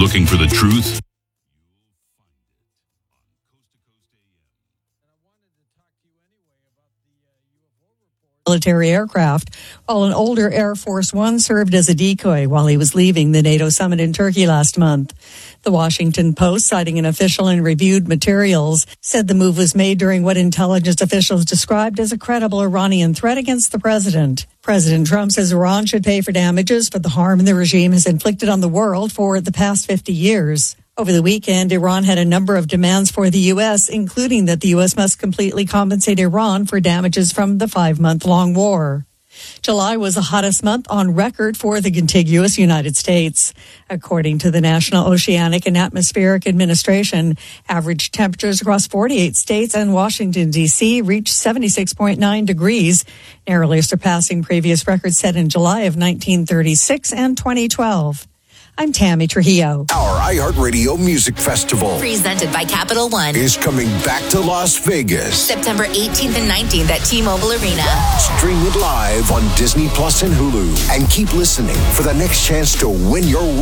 looking for the truth? Military aircraft, while an older Air Force One served as a decoy while he was leaving the NATO summit in Turkey last month. The Washington Post, citing an official in reviewed materials, said the move was made during what intelligence officials described as a credible Iranian threat against the president. President Trump says Iran should pay for damages for the harm the regime has inflicted on the world for the past 50 years. Over the weekend, Iran had a number of demands for the U.S., including that the U.S. must completely compensate Iran for damages from the 5-month-long war. July was the hottest month on record for the contiguous United States. According to the National Oceanic and Atmospheric Administration, average temperatures across 48 states and Washington, D.C. reached 76.9 degrees, narrowly surpassing previous records set in July of 1936 and 2012. I'm Tammy Trujillo. Our iHeartRadio Music Festival, presented by Capital One, is coming back to Las Vegas. September 18th and 19th at T-Mobile Arena. Stream it live on Disney Plus and Hulu. And keep listening for the next chance to win your